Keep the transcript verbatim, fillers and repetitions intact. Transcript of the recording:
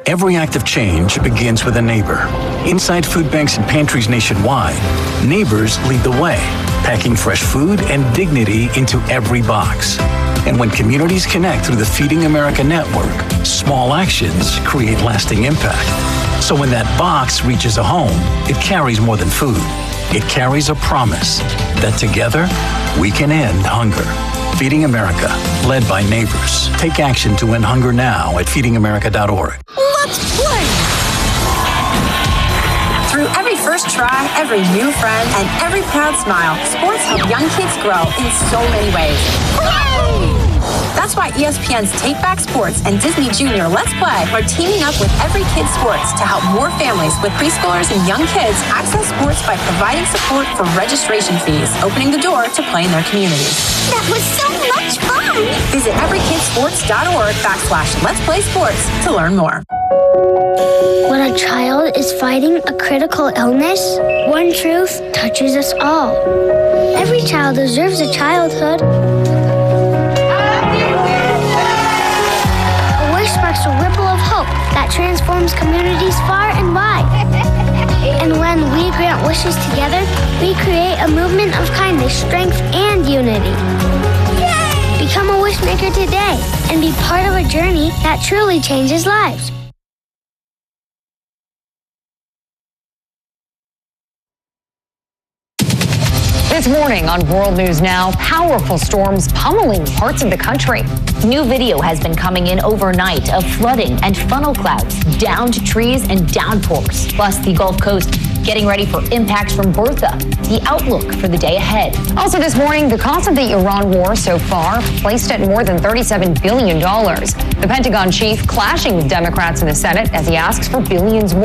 Every act of change begins with a neighbor. Inside food banks and pantries nationwide, neighbors lead the way, packing fresh food and dignity into every box. And when communities connect through the Feeding America network, small actions create lasting impact. So when that box reaches a home, it carries more than food. It carries a promise that together we can end hunger. Feeding America, led by neighbors. Take action to end hunger now at feeding america dot org. Let's play! Through every first try, every new friend, and every proud smile, sports help young kids grow in so many ways. Hooray! That's why E S P N's Take Back Sports and Disney Junior Let's Play are teaming up with Every Kid Sports to help more families with preschoolers and young kids access sports by providing support for registration fees, opening the door to play in their communities. That was so much fun! Visit every kid sports dot org backslash Let's Play Sports to learn more. When a child is fighting a critical illness, one truth touches us all. Every child deserves a childhood. A wish sparks a ripple of hope that transforms communities far and wide. And when we grant wishes together, we create a movement of kindness, strength, and unity. Yay! Become a wish maker today and be part of a journey that truly changes lives. This morning on World News Now, powerful storms pummeling parts of the country. New video has been coming in overnight of flooding and funnel clouds, downed trees and downpours. Plus, the Gulf Coast getting ready for impacts from Bertha. The outlook for the day ahead. Also this morning, the cost of the Iran war so far placed at more than thirty-seven billion dollars. The Pentagon chief clashing with Democrats in the Senate as he asks for billions more.